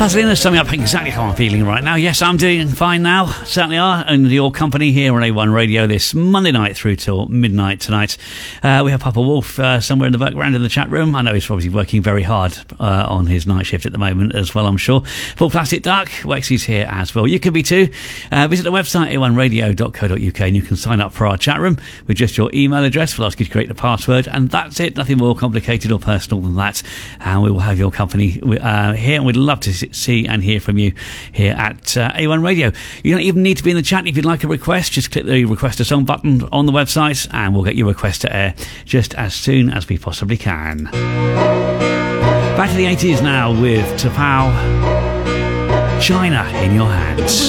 Vaselina summing up exactly how I'm feeling right now. Yes, I'm doing fine now. Certainly are. And your company here on A1 Radio this Monday night through till midnight tonight. We have Papa Wolf somewhere in the background in the chat room. I know he's probably working very hard on his night shift at the moment as well, I'm sure. Full Plastic Dark, Wexy's here as well. You can be too. Visit the website a1radio.co.uk and you can sign up for our chat room with just your email address. We'll ask you to create the password and that's it. Nothing more complicated or personal than that. And we will have your company here and we'd love to see and hear from you here at A1 Radio. You don't even need to be in the chat. If you'd like a request, just click the request a song button on the website and we'll get your request to air just as soon as we possibly can. Back to the 80s now with Tapao, China in Your Hands.